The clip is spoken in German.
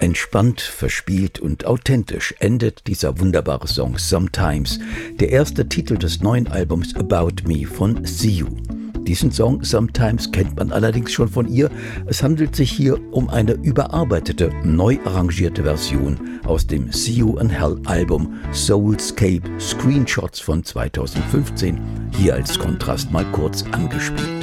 Entspannt, verspielt und authentisch endet dieser wunderbare Song Sometimes, der erste Titel des neuen Albums About Me von See You. Diesen Song Sometimes kennt man allerdings schon von ihr. Es handelt sich hier um eine überarbeitete, neu arrangierte Version aus dem See You in Hell Album Soulscape Screenshots von 2015, hier als Kontrast mal kurz angespielt.